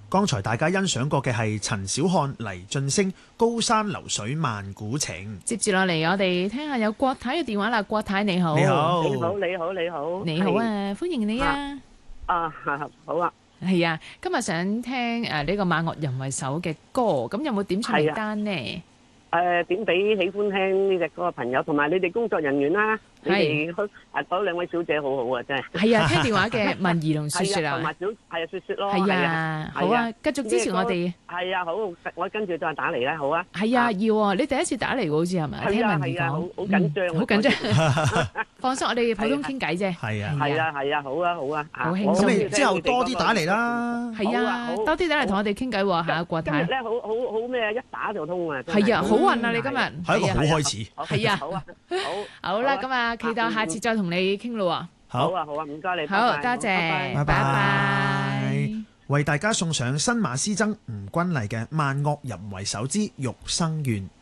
剛才大家欣賞過嘅係陳小漢、黎俊升《高山流水萬古情》。 接住落嚟，我哋聽下有郭太嘅電話啦。郭太你好， 你好， 你好，你好，你好， 你好啊，歡迎你啊！ 好啊， 係啊，今日想聽呢個馬岳人為首嘅歌，咁有冇點唱名單呢？ 點俾喜歡聽呢隻歌嘅朋友，同埋你哋工作人員啦，你哋嗰兩位小姐好好啊，真係。係啊，聽電話嘅文怡同雪雪啊， 同埋雪雪咯。 係啊，好啊，繼續支持我哋。 係啊，好，我跟住再打嚟啦，好啊。 係啊，要啊，你第一次打嚟喎，好似係咪？聽文怡講， 好緊張， 好緊張。放心，我哋普通傾偈啫。 係啊， 係啊，好啊，好啊。 好輕鬆。 咁你之後多啲打嚟啦。 係啊，多啲打嚟同我哋傾偈喎，嚇郭太。 今日咧好咩啊？一打就通啊！ 係啊，好運啊！你今日係一個好開始。 係啊， 好啊， 好啦，咁啊，期待下次再同你傾咯喎。 好啊，好啊，唔該你。 好，多謝，拜拜。 為大家送上新馬師曾吳君麗嘅《萬惡人為首之玉生願》。